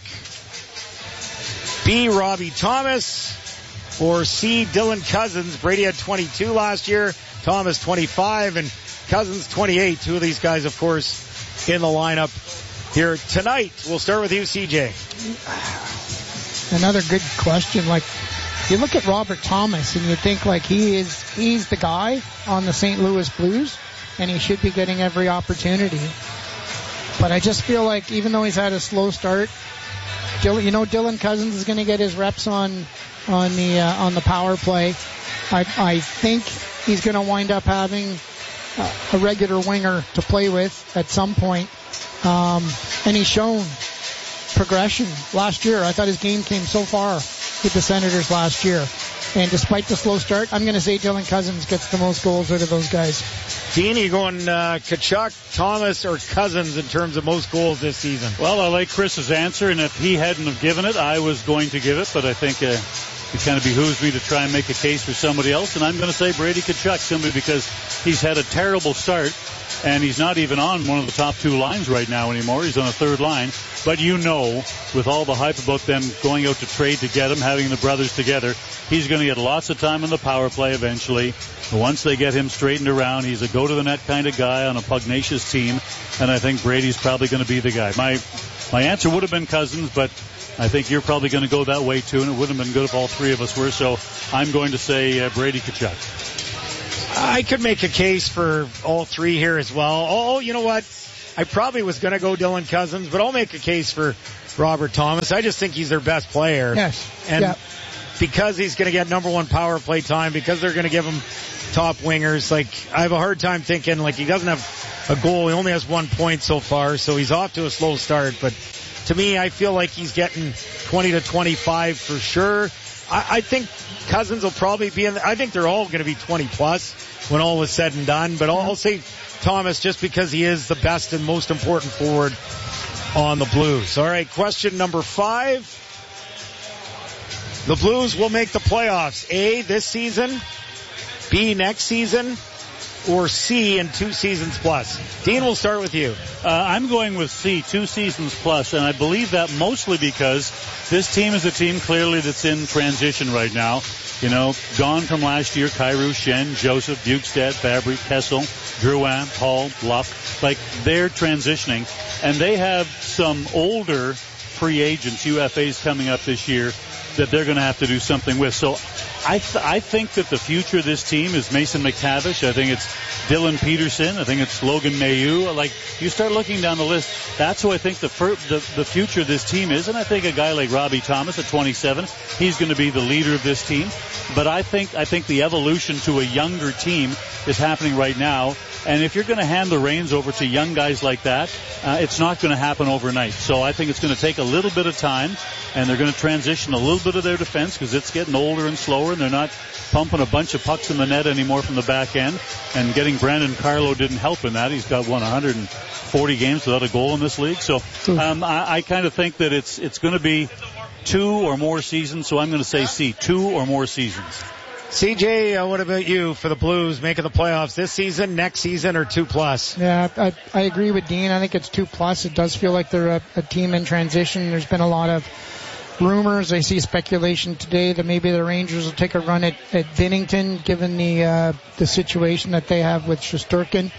B, Robbie Thomas, or C, Dylan Cousins? Brady had 22 last year, Thomas 25, and Cousins 28. 2 of these guys, of course, in the lineup here tonight. We'll start with you, CJ. Another good question. You look at Robert Thomas and you think he's the guy on the St. Louis Blues, and he should be getting every opportunity. But I just feel like even though he's had a slow start, Dylan Cousins is going to get his reps on the power play. I think he's going to wind up having a regular winger to play with at some point. And he's shown progression last year. I thought his game came so far with the Senators last year. And despite the slow start, I'm going to say Dylan Cousins gets the most goals out of those guys. Dean, you going Tkachuk, Thomas, or Cousins in terms of most goals this season? Well, I like Chris's answer, and if he hadn't have given it, I was going to give it, but I think it kind of behooves me to try and make a case for somebody else, and I'm going to say Brady Tkachuk simply because he's had a terrible start, and he's not even on one of the top two lines right now anymore. He's on a third line. But you know, with all the hype about them going out to trade to get him, having the brothers together, he's going to get lots of time on the power play eventually. Once they get him straightened around, he's a go-to-the-net kind of guy on a pugnacious team, and I think Brady's probably going to be the guy. My answer would have been Cousins, but I think you're probably going to go that way too, and it wouldn't have been good if all three of us were, so I'm going to say Brady Tkachuk. I could make a case for all three here as well. Oh, you know what? I probably was going to go Dylan Cousins, but I'll make a case for Robert Thomas. I just think he's their best player. Yes. And because he's going to get number one power play time, because they're going to give him top wingers, like, I have a hard time thinking, like, he doesn't have a goal. He only has 1 point so far, so he's off to a slow start. But to me, I feel like he's getting 20 to 25 for sure. I think Cousins will probably be in. I think they're all going to be 20 plus when all is said and done. But I'll say Thomas just because he is the best and most important forward on the Blues. All right, question number 5. The Blues will make the playoffs. A, this season, B, next season, or C, in 2 seasons plus. Dean, we'll start with you. I'm going with C, 2 seasons plus, and I believe that mostly because this team is a team clearly that's in transition right now. You know, gone from last year, Kyrou, Shen, Joseph, Bukestad, Fabry, Kessel, Drouin, Hall, Bluff. Like, they're transitioning, and they have some older free agents, UFAs, coming up this year that they're going to have to do something with. So I think that the future of this team is Mason McTavish. I think it's Dylan Peterson. I think it's Logan Mailloux. Like, you start looking down the list, that's who I think the future of this team is. And I think a guy like Robbie Thomas at 27, he's going to be the leader of this team. But I think the evolution to a younger team is happening right now. And if you're going to hand the reins over to young guys like that, it's not going to happen overnight. So I think it's going to take a little bit of time, and they're going to transition a little bit of their defense because it's getting older and slower, and they're not pumping a bunch of pucks in the net anymore from the back end. And getting Brandon Carlo didn't help in that. He's got 140 games without a goal in this league. So I kind of think that it's going to be 2 or more seasons. So I'm going to say C, 2 or more seasons. CJ, what about you for the Blues making the playoffs this season, next season, or 2 plus? Yeah, I agree with Dean. I think it's 2 plus. It does feel like they're a team in transition. There's been a lot of rumors. I see speculation today that maybe the Rangers will take a run at Binnington, given the situation that they have with Shesterkin.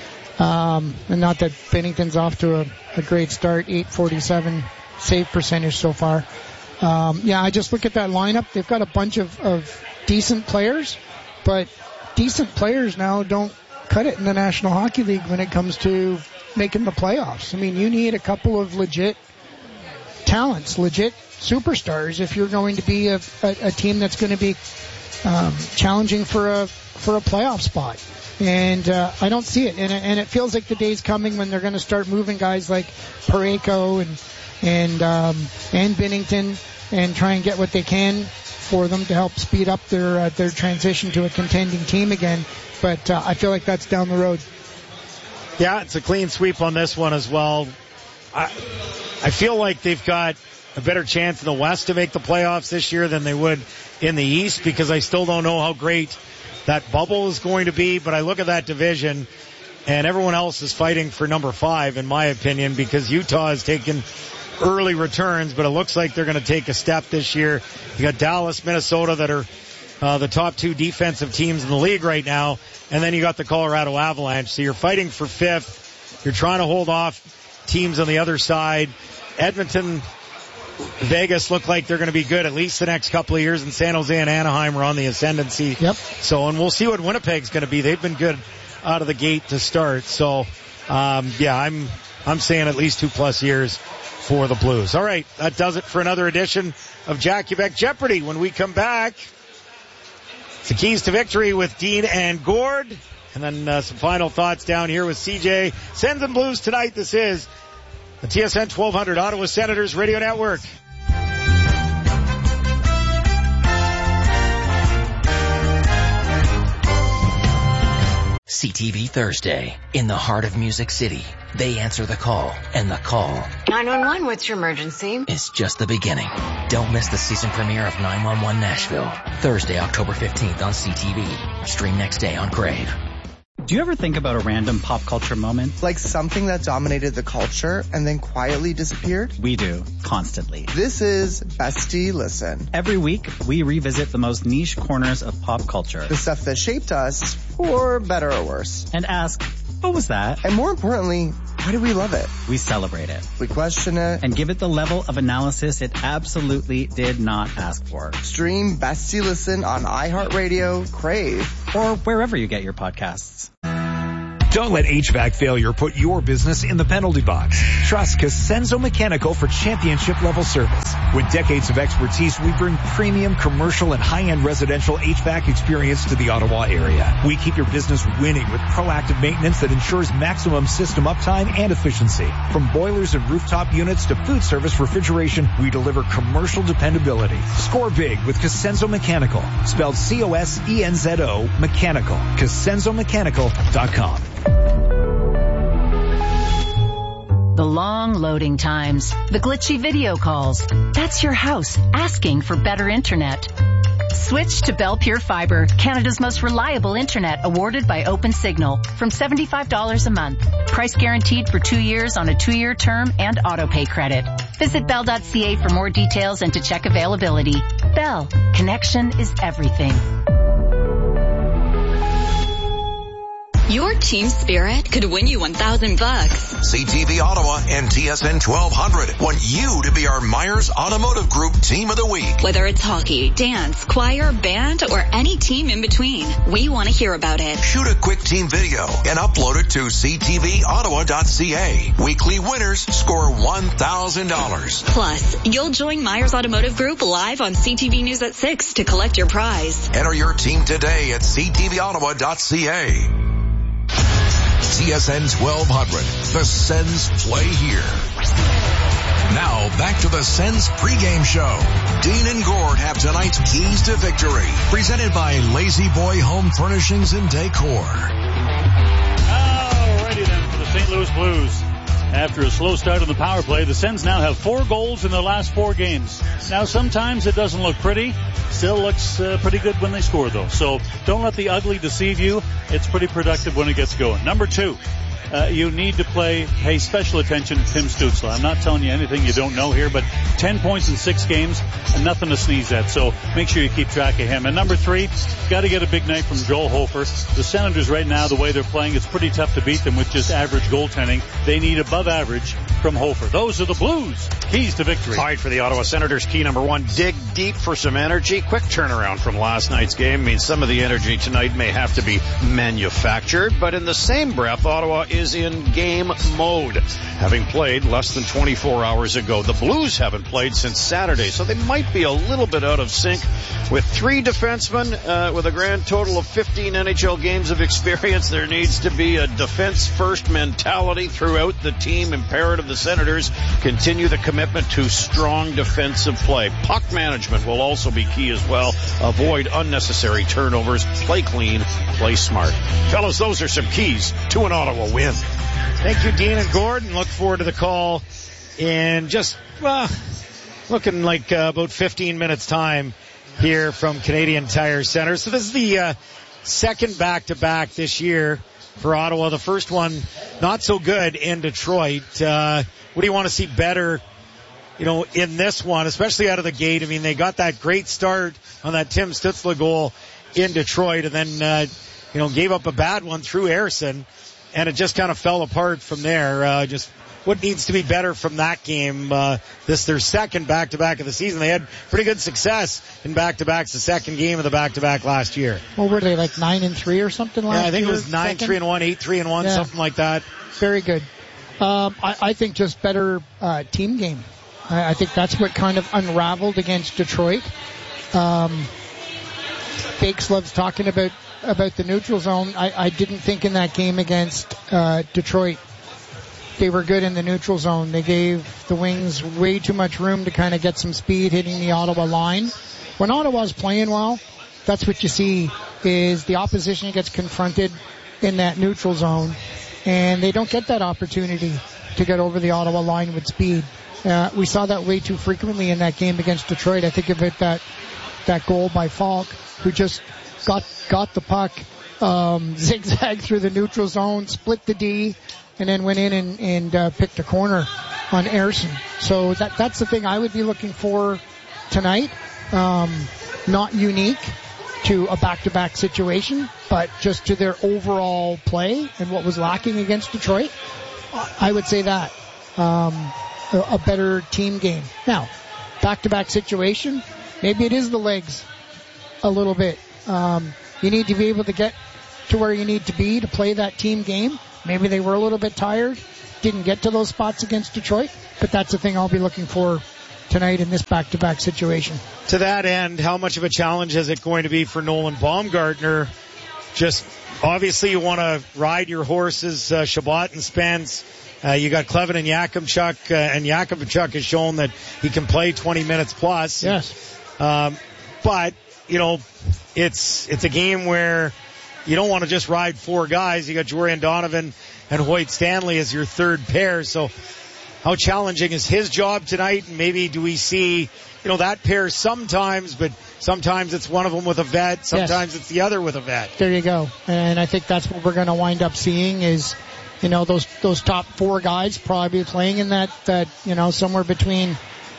And not that Binnington's off to a great start, .847 save percentage so far. I just look at that lineup. They've got a bunch of decent players, but decent players now don't cut it in the National Hockey League when it comes to making the playoffs. I mean, you need a couple of legit talents, legit superstars if you're going to be a team that's going to be challenging for a playoff spot. And I don't see it. And it feels like the day's coming when they're going to start moving guys like Parayko and Binnington and try and get what they can for them to help speed up their transition to a contending team again. But I feel like that's down the road. Yeah, it's a clean sweep on this one as well. I feel like they've got a better chance in the West to make the playoffs this year than they would in the East, because I still don't know how great that bubble is going to be. But I look at that division, and everyone else is fighting for number 5, in my opinion, because Utah has taken early returns, but it looks like they're going to take a step this year. You got Dallas, Minnesota that are the top 2 defensive teams in the league right now, and then you got the Colorado Avalanche. So you're fighting for 5th. You're trying to hold off teams on the other side. Edmonton, Vegas look like they're going to be good at least the next couple of years, and San Jose and Anaheim are on the ascendancy. Yep. So, and we'll see what Winnipeg's going to be. They've been good out of the gate to start. So, I'm saying at least 2 plus years for the Blues. All right, that does it for another edition of Jack Quebec Jeopardy. When we come back, it's the Keys to Victory with Dean and Gord, and then some final thoughts down here with CJ. Sens and Blues tonight. This is the TSN 1200 Ottawa Senators Radio Network. CTV Thursday. In the heart of Music City, they answer the call, and the call 911, what's your emergency? is just the beginning. Don't miss the season premiere of 911 Nashville. Thursday, October 15th on CTV. Stream next day on Crave. Do you ever think about a random pop culture moment? Like something that dominated the culture and then quietly disappeared? We do, constantly. This is Bestie Listen. Every week, we revisit the most niche corners of pop culture. The stuff that shaped us, for better or worse. And ask, what was that? And more importantly, why do we love it? We celebrate it. We question it. And give it the level of analysis it absolutely did not ask for. Stream Bestie Listen on iHeartRadio, Crave, or wherever you get your podcasts. Don't let HVAC failure put your business in the penalty box. Trust Cosenzo Mechanical for championship level service. With decades of expertise, we bring premium commercial and high-end residential HVAC experience to the Ottawa area. We keep your business winning with proactive maintenance that ensures maximum system uptime and efficiency. From boilers and rooftop units to food service refrigeration, we deliver commercial dependability. Score big with Cosenzo Mechanical. Spelled C-O-S-E-N-Z-O Mechanical. CosenzoMechanical.com. The long loading times, the glitchy video calls. That's your house asking for better internet. Switch to Bell Pure Fiber, Canada's most reliable internet, awarded by OpenSignal, from $75 a month. Price guaranteed for 2 years on a 2-year term and auto-pay credit. Visit bell.ca for more details and to check availability. Bell, connection is everything. Your team spirit could win you $1,000. CTV Ottawa and TSN 1200 want you to be our Myers Automotive Group Team of the Week. Whether it's hockey, dance, choir, band, or any team in between, we want to hear about it. Shoot a quick team video and upload it to ctvottawa.ca. Weekly winners score $1,000. Plus, you'll join Myers Automotive Group live on CTV News at 6 to collect your prize. Enter your team today at ctvottawa.ca. TSN 1200, the Sens play here. Now back to the Sens pregame show. Dean and Gord have tonight's keys to victory, presented by Lazy Boy Home Furnishings and Decor. Alrighty then for the St. Louis Blues. After a slow start on the power play, the Sens now have 4 goals in their last 4 games. Now sometimes it doesn't look pretty. Still looks pretty good when they score, though. So don't let the ugly deceive you. It's pretty productive when it gets going. Number 2, you need to pay special attention to Tim Stützle. I'm not telling you anything you don't know here, but 10 points in 6 games, and nothing to sneeze at. So make sure you keep track of him. And number 3, got to get a big night from Joel Hofer. The Senators right now, the way they're playing, it's pretty tough to beat them with just average goaltending. They need above average from Hofer. Those are the Blues' keys to victory. All right, for the Ottawa Senators, key number 1, dig deep for some energy. Quick turnaround from last night's game means some of the energy tonight may have to be manufactured, but in the same breath, Ottawa is in game mode, having played less than 24 hours ago. The Blues haven't played since Saturday, so they might be a little bit out of sync. With 3 defensemen, with a grand total of 15 NHL games of experience, there needs to be a defense-first mentality throughout the team. Imperative the Senators continue the commitment to strong defensive play. Puck management will also be key as well. Avoid unnecessary turnovers. Play clean. Play smart. Fellas, those are some keys to an Ottawa win. Thank you, Dean and Gordon. Look forward to the call in just, looking like about 15 minutes time here from Canadian Tire Center. So this is the second back-to-back this year for Ottawa. The first one not so good in Detroit. What do you want to see better, in this one, especially out of the gate? I mean, they got that great start on that Tim Stützle goal in Detroit and then, gave up a bad one through Ersson, and it just kind of fell apart from there. Just what needs to be better from that game? This their second back-to-back of the season. They had pretty good success in back-to-backs the second game of the back-to-back last year. Well, were they like 9-3 or something last year? Yeah, I think it was 9-3-1, 8-3-1, something like that. Very good. I think just better team game. I think that's what kind of unraveled against Detroit. Bakes loves talking about the neutral zone. I didn't think in that game against Detroit they were good in the neutral zone. They gave the Wings way too much room to kind of get some speed hitting the Ottawa line. When Ottawa's playing well, that's what you see is the opposition gets confronted in that neutral zone, and they don't get that opportunity to get over the Ottawa line with speed. We saw that way too frequently in that game against Detroit. I think of it that goal by Falk, who just got the puck, zigzag through the neutral zone, split the D, and then went in and picked a corner on Ayerson. So that's the thing I would be looking for tonight. Not unique to a back-to-back situation, but just to their overall play and what was lacking against Detroit. I would say that a better team game. Now, back-to-back situation, maybe it is the legs a little bit. You need to be able to get to where you need to be to play that team game. Maybe they were a little bit tired, didn't get to those spots against Detroit, but that's the thing I'll be looking for tonight in this back-to-back situation. To that end, how much of a challenge is it going to be for Nolan Baumgartner? Just obviously you want to ride your horses, Shabbat and Spence. You got Clevin and Yakimchuk, and Yakimchuk has shown that he can play 20 minutes plus. Yes. But, you know, it's a game where you don't want to just ride four guys. You got Jorian Donovan and Hoyt Stanley as your third pair. So how challenging is his job tonight? And maybe do we see, you know, that pair sometimes, but sometimes it's one of them with a vet. Sometimes it's the other with a vet. There you go. And I think that's what we're going to wind up seeing is, you know, those top four guys probably playing in that, you know, somewhere between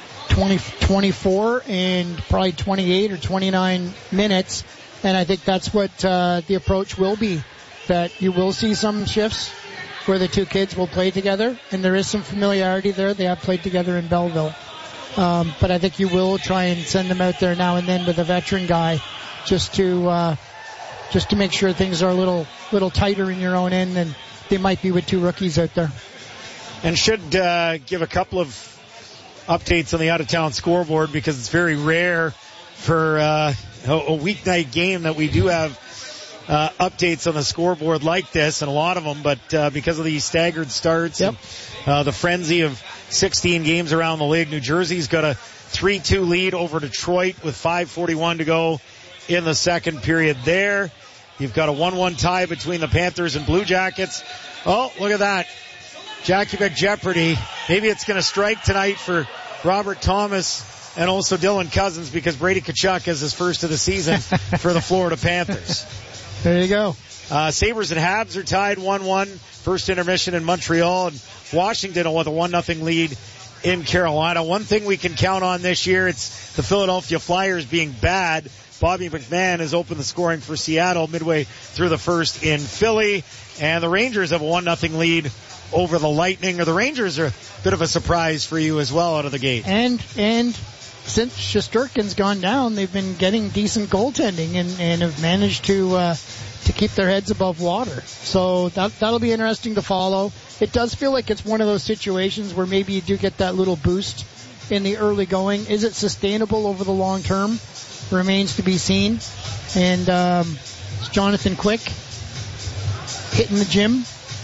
24 and probably 28 or 29 minutes. And I think that's what the approach will be, that you will see some shifts where the two kids will play together, and there is some familiarity there. They have played together in Belleville. But I think you will try and send them out there now and then with a veteran guy just to make sure things are a little tighter in your own end than they might be with two rookies out there. And should give a couple of updates on the out-of-town scoreboard, because it's very rare for a weeknight game that we do have updates on the scoreboard like this, and a lot of them, but because of the staggered starts and the frenzy of 16 games around the league, New Jersey's got a 3-2 lead over Detroit with 5:41 to go in the second period there. You've got a 1-1 tie between the Panthers and Blue Jackets. Oh, look at that. Jackie McJeopardy. Maybe it's going to strike tonight for Robert Thomas and also Dylan Cousins, because Brady Tkachuk is his first of the season for the Florida Panthers. There you go. Sabres and Habs are tied 1-1. First intermission in Montreal, and Washington with a 1-0 lead in Carolina. One thing we can count on this year, it's the Philadelphia Flyers being bad. Bobby McMahon has opened the scoring for Seattle midway through the first in Philly. And the Rangers have a 1-0 lead over the Lightning. Or the Rangers are a bit of a surprise for you as well out of the gate. And since Shesterkin's gone down, they've been getting decent goaltending and have managed to keep their heads above water. So that'll be interesting to follow. It does feel like it's one of those situations where maybe you do get that little boost in the early going. Is it sustainable over the long term? Remains to be seen. And is Jonathan Quick hitting the gym?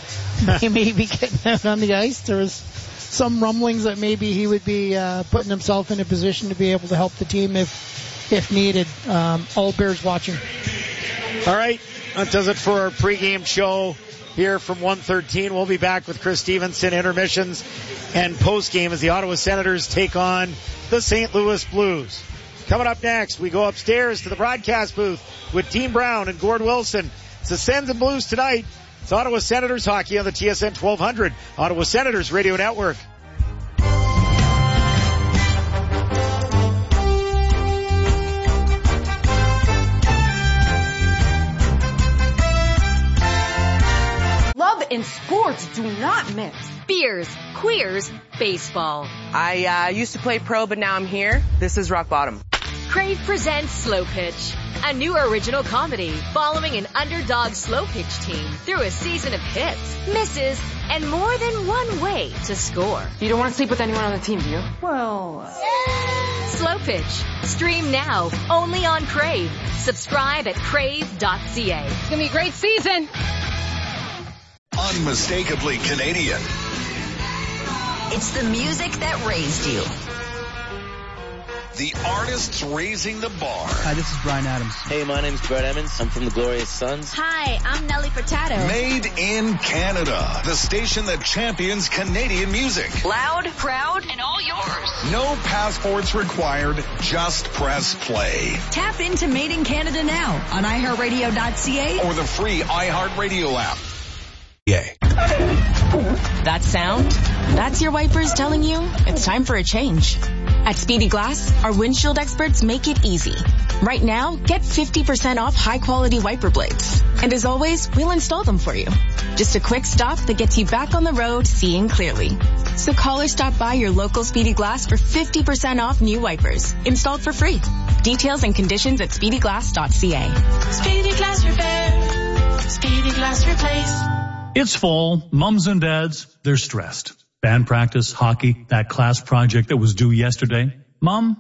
Maybe getting out on the ice. There was some rumblings that maybe he would be putting himself in a position to be able to help the team if needed. All Bears watching. All right, that does it for our pregame show here from 113. We'll be back with Chris Stevenson, intermissions, and postgame as the Ottawa Senators take on the St. Louis Blues. Coming up next, we go upstairs to the broadcast booth with Dean Brown and Gord Wilson. It's the Sens and Blues tonight. It's Ottawa Senators hockey on the TSN 1200, Ottawa Senators Radio Network. Love and sports do not mix. Beers, queers, baseball. I used to play pro, but now I'm here. This is rock bottom. Crave presents Slow Pitch, a new original comedy following an underdog slow pitch team through a season of hits, misses, and more than one way to score. You don't want to sleep with anyone on the team, do you? Well, Slow Pitch. Stream now, only on Crave. Subscribe at crave.ca. It's going to be a great season. Unmistakably Canadian. It's the music that raised you. the artists raising the bar. Hi, this is Bryan Adams. Hey, my name's Brett Emmons. I'm from the Glorious Sons. Hi, I'm Nelly Furtado. Made in Canada, the station that champions Canadian music. Loud, proud, and all yours. No passports required, just press play. Tap into Made in Canada now on iHeartRadio.ca or the free iHeartRadio app. Yay. That sound? That's your wipers telling you it's time for a change. At Speedy Glass, our windshield experts make it easy. Right now, get 50% off high-quality wiper blades. And as always, we'll install them for you. Just a quick stop that gets you back on the road seeing clearly. So call or stop by your local Speedy Glass for 50% off new wipers, installed for free. Details and conditions at speedyglass.ca. Speedy Glass Repair. Speedy Glass Replace. It's fall. Mums and dads, they're stressed. Band practice, hockey, that class project that was due yesterday. Mom,